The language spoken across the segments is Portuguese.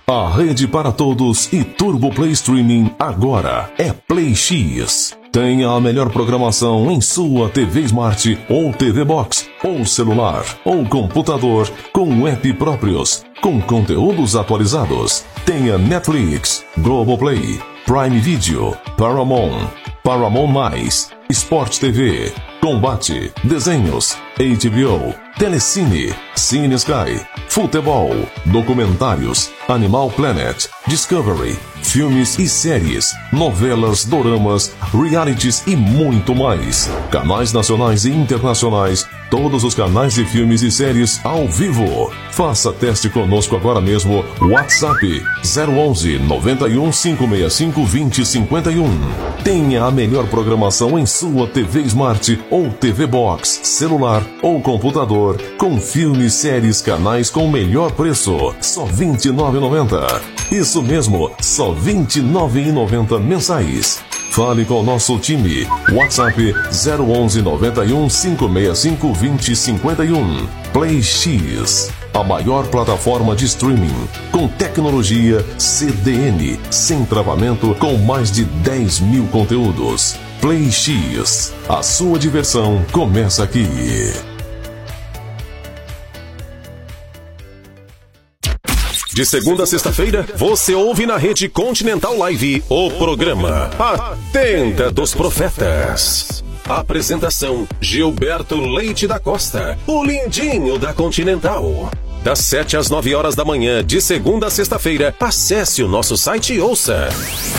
A rede para todos e Turbo Play Streaming agora é Play X. Tenha a melhor programação em sua TV Smart ou TV Box, ou celular, ou computador, com app próprios, com conteúdos atualizados. Tenha Netflix, Globoplay, Prime Video, Paramount, Paramount+, Sport TV, Combate, Desenhos, HBO, Telecine, Cine Sky, Futebol, Documentários, Animal Planet, Discovery, filmes e séries, novelas, doramas, realities e muito mais. Canais nacionais e internacionais, todos os canais de filmes e séries ao vivo. Faça teste conosco agora mesmo. WhatsApp 011 91 565 2051. Tenha a melhor programação em sua TV Smart ou TV Box, celular ou computador, com filmes, séries, canais com o melhor preço. Só R$ 29,90. Isso mesmo, só R$ 29,90 mensais. Fale com o nosso time. WhatsApp 011 91 565 2051. Play X, a maior plataforma de streaming com tecnologia CDN, sem travamento, com mais de 10 mil conteúdos. Play X, a sua diversão começa aqui. De segunda a sexta-feira, você ouve na Rede Continental Live o programa A Tenda dos Profetas. Apresentação: Gilberto Leite da Costa, o lindinho da Continental. Das 7 às 9 horas da manhã, de segunda a sexta-feira, acesse o nosso site e ouça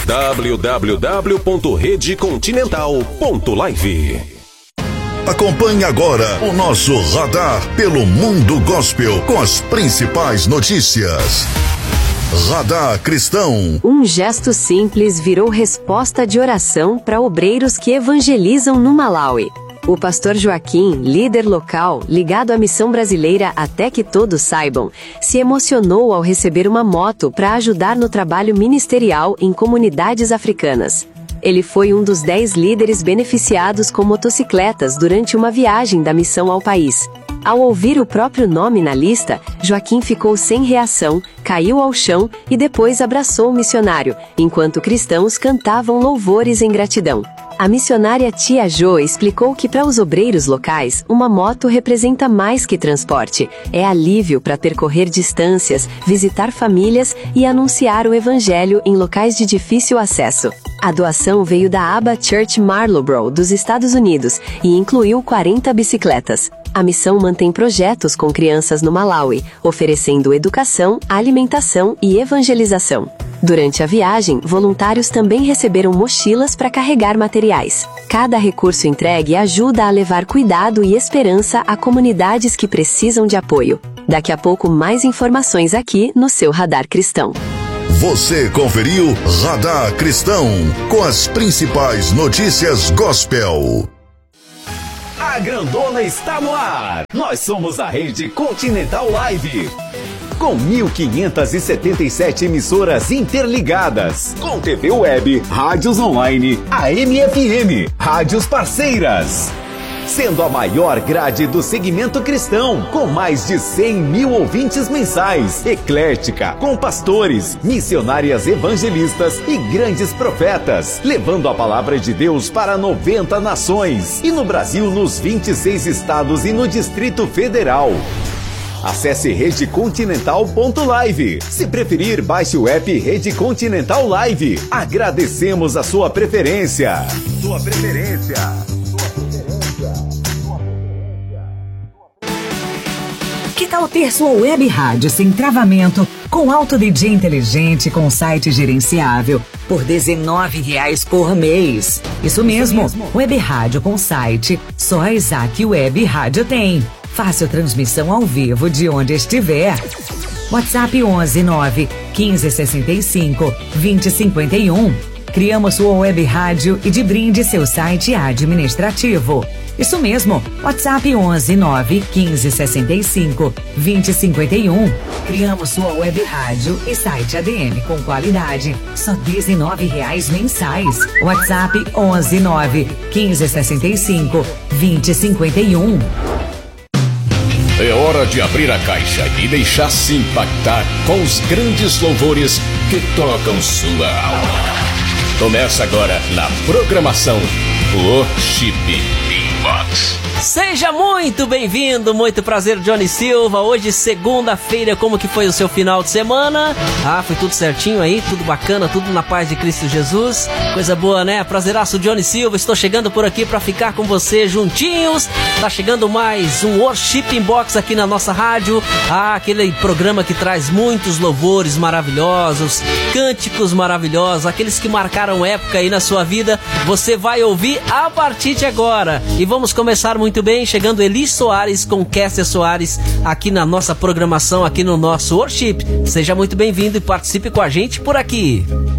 www.redecontinental.live. Acompanhe agora o nosso radar pelo mundo gospel com as principais notícias. Radar Cristão. Um gesto simples virou resposta de oração para obreiros que evangelizam no Malawi. O pastor Joaquim, líder local, ligado à missão brasileira Até que Todos Saibam, se emocionou ao receber uma moto para ajudar no trabalho ministerial em comunidades africanas. Ele foi um dos 10 líderes beneficiados com motocicletas durante uma viagem da missão ao país. Ao ouvir o próprio nome na lista, Joaquim ficou sem reação, caiu ao chão e depois abraçou o missionário, enquanto cristãos cantavam louvores em gratidão. A missionária Tia Jo explicou que para os obreiros locais, uma moto representa mais que transporte. É alívio para percorrer distâncias, visitar famílias e anunciar o evangelho em locais de difícil acesso. A doação veio da Abba Church Marlborough, dos Estados Unidos, e incluiu 40 bicicletas. A missão mantém projetos com crianças no Malawi, oferecendo educação, alimentação e evangelização. Durante a viagem, voluntários também receberam mochilas para carregar materiais. Cada recurso entregue ajuda a levar cuidado e esperança a comunidades que precisam de apoio. Daqui a pouco, mais informações aqui no seu Radar Cristão. Você conferiu Radar Cristão com as principais notícias gospel. A grandona está no ar. Nós somos a Rede Continental Live. Com 1.577 emissoras interligadas, com TV web, rádios online, AM e FM, rádios parceiras. Sendo a maior grade do segmento cristão, com mais de 100 mil ouvintes mensais, eclética, com pastores, missionárias evangelistas e grandes profetas, levando a palavra de Deus para 90 nações, e no Brasil nos 26 estados e no Distrito Federal. Acesse redecontinental.live. Se preferir, baixe o app Rede Continental Live. Agradecemos a sua preferência. Que tal ter sua web rádio sem travamento, com Auto DJ inteligente, com site gerenciável, por R$19 por mês? Isso mesmo, web rádio com site, só a Isaac Web Rádio tem. Fácil transmissão ao vivo de onde estiver. WhatsApp 11 9 15 65 20 51. Criamos sua web rádio e de brinde seu site administrativo. Isso mesmo, WhatsApp 11 9 15 65 20 51. Criamos sua web rádio e site ADM com qualidade, só R$19 mensais. WhatsApp 11 9 15 65 20 51. É hora de abrir a caixa e deixar-se impactar com os grandes louvores que tocam sua alma. Começa agora na programação Worship Inbox. Seja muito bem-vindo, muito prazer, Johnny Silva. Hoje, segunda-feira, como que foi o seu final de semana? Foi tudo certinho aí, tudo bacana, tudo na paz de Cristo Jesus. Coisa boa, né? Prazeraço, Johnny Silva. Estou chegando por aqui para ficar com você juntinhos. Tá chegando mais um Worship Inbox aqui na nossa rádio. Aquele programa que traz muitos louvores maravilhosos, cânticos maravilhosos, aqueles que marcaram época aí na sua vida. Você vai ouvir a partir de agora. E vamos começar muito bem, chegando Eli Soares com Kécia Soares aqui na nossa programação, aqui no nosso Worship. Seja muito bem-vindo e participe com a gente por aqui.